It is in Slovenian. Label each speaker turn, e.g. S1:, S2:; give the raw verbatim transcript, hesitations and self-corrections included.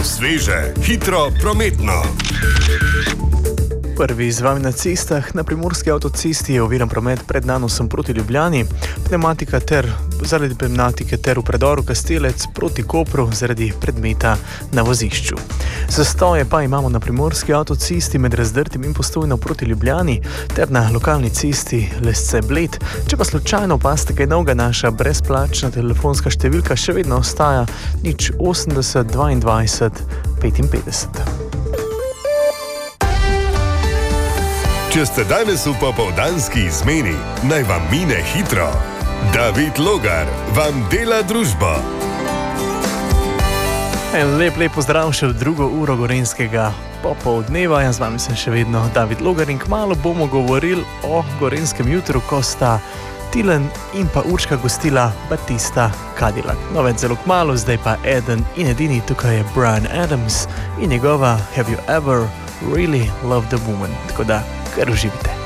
S1: Sveže, hitro, prometno.
S2: Prvi z vami na cestah. Na primorski avtocesti je oviran promet pred nanosom proti Ljubljani, pneumatika ter zaradi pneumatike ter v predoru Kastelec proti Kopru zaradi predmeta na vozišču. Zastoje pa imamo na primorski avtocesti med Razdrtim in Postojno proti Ljubljani ter na lokalni cesti Lesce-Bled. Če pa slučajno opazite kaj novega, naša brezplačna telefonska številka še vedno ostaja nič osemdeset dvaindvajset petinpetdeset.
S1: Če ste danes v popoldanski izmeni, naj vam mine hitro. David Logar vam dela družbo.
S2: En lep, lep pozdrav še v drugo uro gorenjskega popoldneva. Jaz z vami sem še vedno David Logar in kmalu bomo govorili o gorenskem jutru, ko sta Tilen in pa Urška gostila Batista Cadillac. No, več zelo kmalu, zdaj pa eden in edini, tukaj je Bryan Adams in njegova Have You Ever Really Loved a Woman. Tako da, kar uživite.